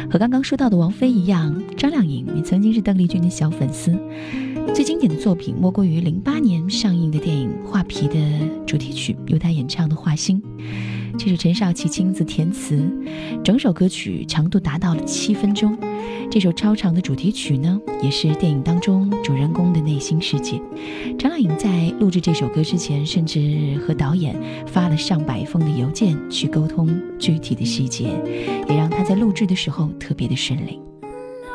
和刚刚说到的王菲一样，张靓颖也曾经是邓丽君的小粉丝。最经典的作品莫过于08年上映的电影《画皮》的主题曲，由她演唱的《画心》，这是陈少琪亲自填词，整首歌曲长度达到了7分钟。这首超长的主题曲呢，也是电影当中主人公的内心世界。张靓颖在录制这首歌之前，甚至和导演发了上百封的邮件去沟通具体的细节，也让她在录制的时候特别的顺利。